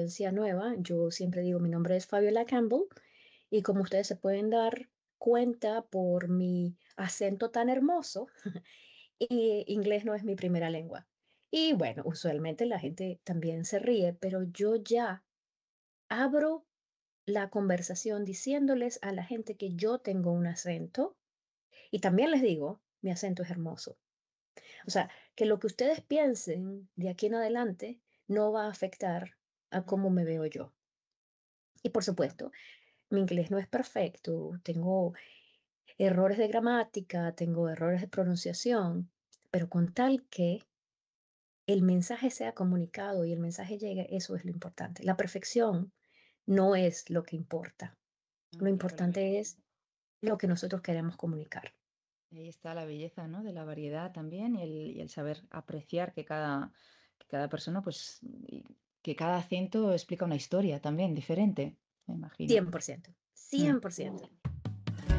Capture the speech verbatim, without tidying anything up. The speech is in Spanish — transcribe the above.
audiencia nueva, yo siempre digo, mi nombre es Fabiola Campbell y como ustedes se pueden dar cuenta por mi acento tan hermoso, y inglés no es mi primera lengua. Y bueno, usualmente la gente también se ríe, pero yo ya abro la conversación diciéndoles a la gente que yo tengo un acento y también les digo, mi acento es hermoso. O sea, que lo que ustedes piensen de aquí en adelante no va a afectar a cómo me veo yo. Y por supuesto, mi inglés no es perfecto, tengo errores de gramática, tengo errores de pronunciación, pero con tal que el mensaje sea comunicado y el mensaje llegue, eso es lo importante. La perfección no es lo que importa. Ah, Lo claro, importante es lo que nosotros queremos comunicar. ahí está la belleza, ¿no? De la variedad también y el, y el saber apreciar que cada, que cada persona, pues, y que cada acento explica una historia también diferente, me imagino. cien por ciento, Mm. cien por ciento.